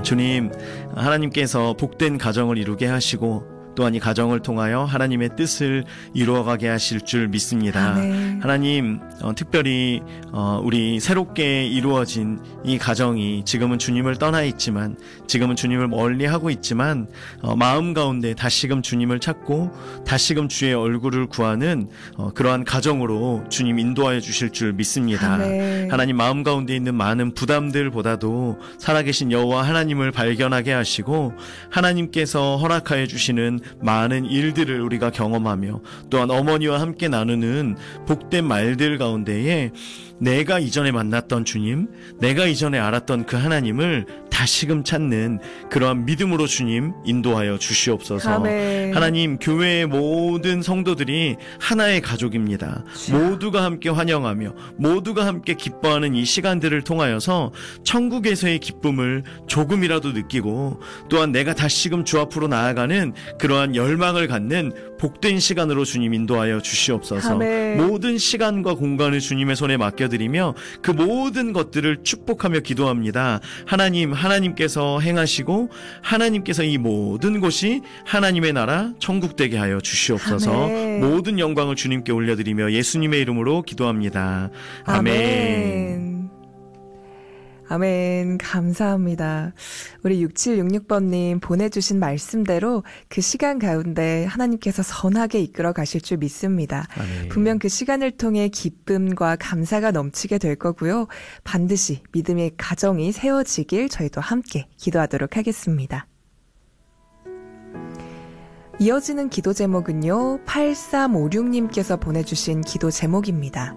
주님, 하나님께서 복된 가정을 이루게 하시고 또한 이 가정을 통하여 하나님의 뜻을 이루어가게 하실 줄 믿습니다. 아멘. 하나님, 특별히 우리 새롭게 이루어진 이 가정이 지금은 주님을 떠나 있지만, 지금은 주님을 멀리하고 있지만 마음 가운데 다시금 주님을 찾고 다시금 주의 얼굴을 구하는 그러한 가정으로 주님 인도하여 주실 줄 믿습니다. 아멘. 하나님, 마음 가운데 있는 많은 부담들보다도 살아계신 여호와 하나님을 발견하게 하시고 하나님께서 허락하여 주시는 많은 일들을 우리가 경험하며 또한 어머니와 함께 나누는 복된 말들 가운데에 내가 이전에 만났던 주님, 내가 이전에 알았던 그 하나님을 다시금 찾는 그러한 믿음으로 주님 인도하여 주시옵소서. 아멘. 하나님, 교회의 모든 성도들이 하나의 가족입니다. 모두가 함께 환영하며 모두가 함께 기뻐하는 이 시간들을 통하여서 천국에서의 기쁨을 조금이라도 느끼고 또한 내가 다시금 주 앞으로 나아가는 그러한 열망을 갖는 복된 시간으로 주님 인도하여 주시옵소서. 아멘. 모든 시간과 공간을 주님의 손에 맡겨드리며 그 모든 것들을 축복하며 기도합니다. 하나님, 하나님께서 행하시고 하나님께서 이 모든 곳이 하나님의 나라 천국 되게 하여 주시옵소서. 아멘. 모든 영광을 주님께 올려드리며 예수님의 이름으로 기도합니다. 아멘. 아멘. 감사합니다. 우리 6766번님 보내주신 말씀대로 그 시간 가운데 하나님께서 선하게 이끌어 가실 줄 믿습니다. 아멘. 분명 그 시간을 통해 기쁨과 감사가 넘치게 될 거고요. 반드시 믿음의 가정이 세워지길 저희도 함께 기도하도록 하겠습니다. 이어지는 기도 제목은요. 8356님께서 보내주신 기도 제목입니다.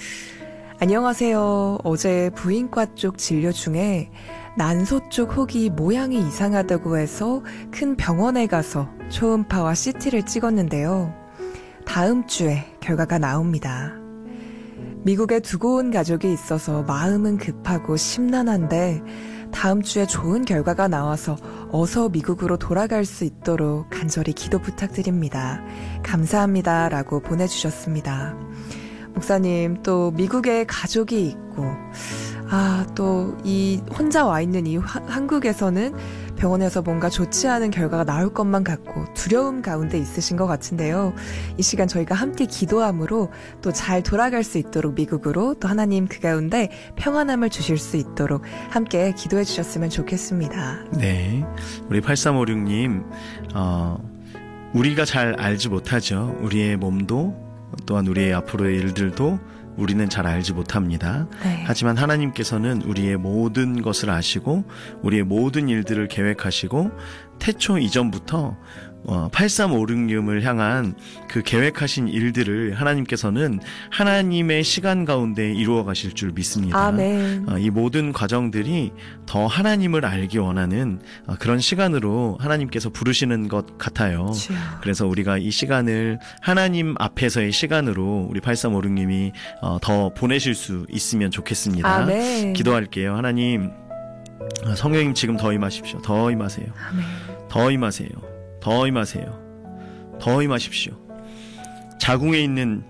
안녕하세요. 어제 부인과 쪽 진료 중에 난소 쪽 혹이 모양이 이상하다고 해서 큰 병원에 가서 초음파와 CT를 찍었는데요. 다음 주에 결과가 나옵니다. 미국에 두고 온 가족이 있어서 마음은 급하고 심란한데 다음 주에 좋은 결과가 나와서 어서 미국으로 돌아갈 수 있도록 간절히 기도 부탁드립니다. 감사합니다. 라고 보내주셨습니다. 목사님, 또 미국에 가족이 있고 또 이 혼자 와 있는 이 한국에서는 병원에서 뭔가 좋지 않은 결과가 나올 것만 같고 두려움 가운데 있으신 것 같은데요. 이 시간 저희가 함께 기도함으로 또 잘 돌아갈 수 있도록 미국으로 또 하나님 그 가운데 평안함을 주실 수 있도록 함께 기도해 주셨으면 좋겠습니다. 네, 우리 8356님, 우리가 잘 알지 못하죠. 우리의 몸도 또한 우리의 앞으로의 일들도 우리는 잘 알지 못합니다. 네. 하지만 하나님께서는 우리의 모든 것을 아시고 우리의 모든 일들을 계획하시고 태초 이전부터 8356님을 향한 그 계획하신 일들을 하나님께서는 하나님의 시간 가운데 이루어 가실 줄 믿습니다. 아멘. 이 모든 과정들이 더 하나님을 알기 원하는 그런 시간으로 하나님께서 부르시는 것 같아요. 주여. 그래서 우리가 이 시간을 하나님 앞에서의 시간으로 우리 8356님이 더 보내실 수 있으면 좋겠습니다. 아멘. 기도할게요. 하나님, 성령님 지금 더 임하십시오. 더 임하세요. 아멘. 더 임하세요. 더 임하세요. 더 임하십시오. 자궁에 있는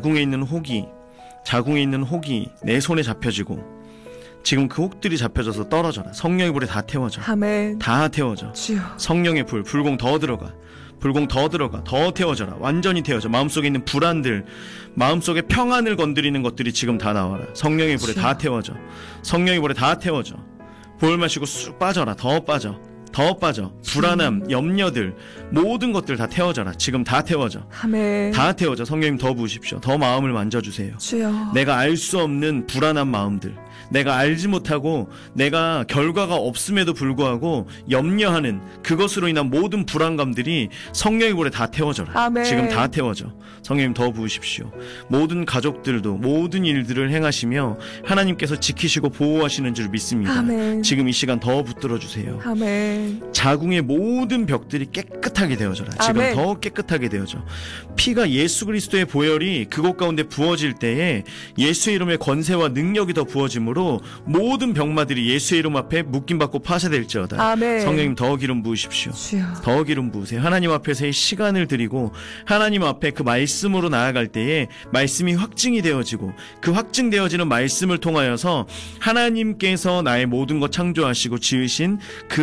혹이 내 손에 잡혀지고 지금 그 혹들이 잡혀져서 떨어져라. 성령의 불에 다 태워져. 아멘. 다 태워져. 주여. 성령의 불공 더 들어가. 불공 더 들어가. 더 태워져라. 완전히 태워져. 마음속에 있는 불안들, 마음속에 평안을 건드리는 것들이 지금 다 나와라. 성령의 불에 다 태워져. 성령의 불에 다 태워져. 볼 마시고 쑥 빠져라. 더 빠져. 더 빠져. 불안함, 염려들, 모든 것들 다 태워져라. 지금 다 태워져. 아멘. 다 태워져. 성령님 더 부으십시오. 더 마음을 만져주세요. 주여. 내가 알 수 없는 불안한 마음들, 내가 알지 못하고 내가 결과가 없음에도 불구하고 염려하는 그것으로 인한 모든 불안감들이 성령의 불에 다 태워져라. 아멘. 지금 다 태워져. 성령님 더 부으십시오. 모든 가족들도 모든 일들을 행하시며 하나님께서 지키시고 보호하시는 줄 믿습니다. 아멘. 지금 이 시간 더 붙들어 주세요. 아멘. 자궁의 모든 벽들이 깨끗하게 되어져라. 지금 아멘. 더 깨끗하게 되어져. 피가 예수 그리스도의 보혈이 그곳 가운데 부어질 때에 예수의 이름의 권세와 능력이 더 부어지므로 모든 병마들이 예수의 이름 앞에 묶임받고 파쇄될지어다. 아멘. 성령님 더 기름 부으십시오. 주여. 더 기름 부으세요. 하나님 앞에서의 시간을 드리고 하나님 앞에 그 말씀으로 나아갈 때에 말씀이 확증이 되어지고 그 확증되어지는 말씀을 통하여서 하나님께서 나의 모든 것 창조하시고 지으신 그